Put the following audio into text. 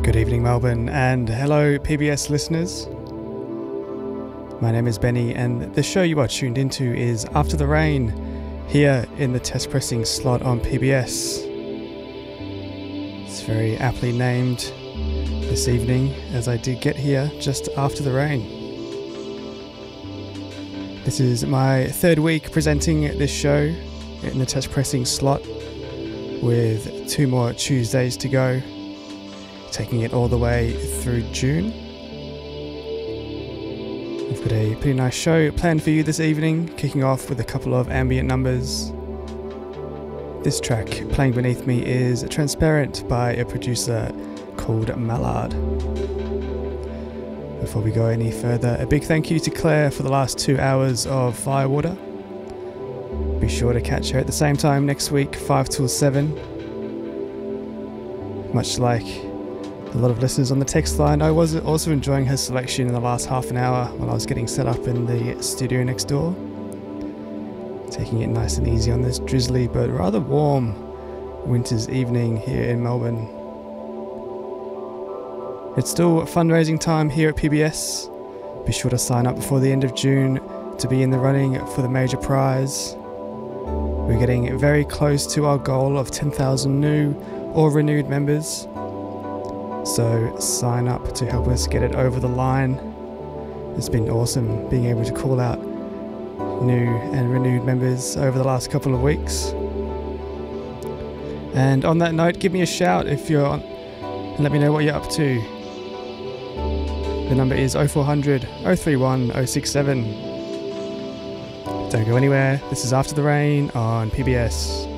Good evening, Melbourne, and hello, PBS listeners. My name is Benny, and the show you are tuned into is After the Rain, here in the test pressing slot on PBS. It's very aptly named this evening, as I did get here just after the rain. This is my third week presenting this show in the test pressing slot, with 2 more Tuesdays to go, taking it all the way through June. We've got a pretty nice show planned for you this evening, kicking off with a couple of ambient numbers. This track playing beneath me is Transparent by a producer called Mallard. Before we go any further, a big thank you to Claire for the last 2 hours of Firewater. Be sure to catch her at the same time next week, 5 till 7. Much like a lot of listeners on the text line, I was also enjoying her selection in the last half an hour while I was getting set up in the studio next door. Taking it nice and easy on this drizzly but rather warm winter's evening here in Melbourne. It's still fundraising time here at PBS. Be sure to sign up before the end of June to be in the running for the major prize. We're getting very close to our goal of 10,000 new or renewed members. So sign up to help us get it over the line. It's been awesome being able to call out new and renewed members over the last couple of weeks. And on that note, give me a shout if you're on, and let me know what you're up to. The number is 0400 031 067. Don't go anywhere. This is After the Rain on PBS.